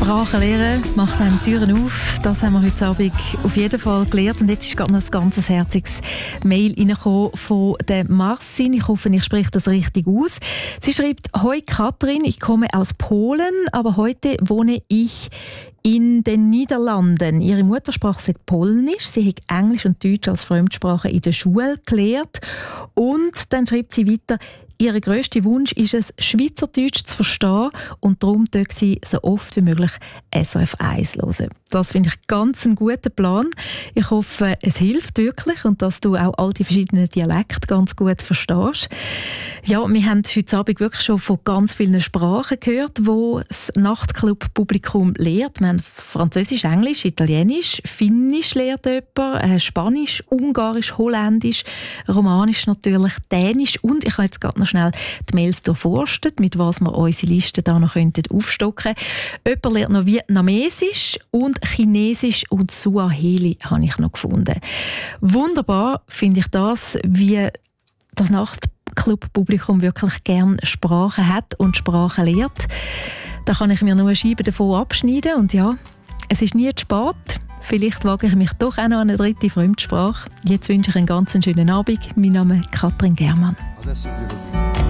Sprachen lernen macht einem Türen auf. Das haben wir heute Abend auf jeden Fall gelernt. Und jetzt ist gerade noch ein ganz herziges Mail reingekommen von der Marcin. Ich hoffe, ich spreche das richtig aus. Sie schreibt: Hoi Katrin, ich komme aus Polen, aber heute wohne ich in den Niederlanden. Ihre Muttersprache ist Polnisch. Sie hat Englisch und Deutsch als Fremdsprache in der Schule gelernt. Und dann schreibt sie weiter: Ihr grösster Wunsch ist es, Schweizerdeutsch zu verstehen, und darum tut sie so oft wie möglich SRF 1 hören. Das finde ich ganz einen guten Plan. Ich hoffe, es hilft wirklich und dass du auch all die verschiedenen Dialekte ganz gut verstehst. Ja, wir haben heute Abend wirklich schon von ganz vielen Sprachen gehört, wo das Nachtclub-Publikum lehrt. Wir haben Französisch, Englisch, Italienisch, Finnisch lehrt jemand, Spanisch, Ungarisch, Holländisch, Romanisch natürlich, Dänisch, und ich habe jetzt gerade noch schnell die Mails durchforstet, mit was wir unsere Liste da noch aufstocken könnten. Jemand lernt noch Vietnamesisch und Chinesisch und Suaheli habe ich noch gefunden. Wunderbar finde ich das, wie das Nachtclub-Publikum wirklich gerne Sprachen hat und Sprachen lehrt. Da kann ich mir nur eine Scheibe davon abschneiden, und ja, es ist nie zu spät. Vielleicht wage ich mich doch auch noch an eine dritte Fremdsprache. Jetzt wünsche ich einen ganz schönen Abend. Mein Name ist Katrin Germann.